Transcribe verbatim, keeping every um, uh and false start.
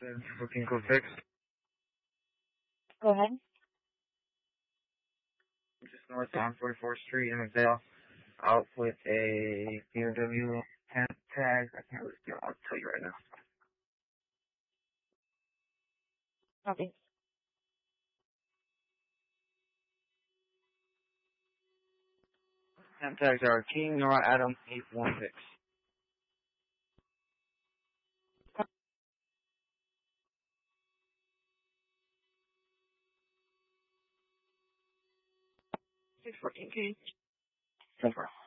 Booking code six. Go ahead. Just north on forty-fourth Street in McVale. Out with a B M W temp tag. I can't really, I'll tell you right now. Okay. Temp tags are King Nora Adam eight one six. six fourteen, King. Confirm.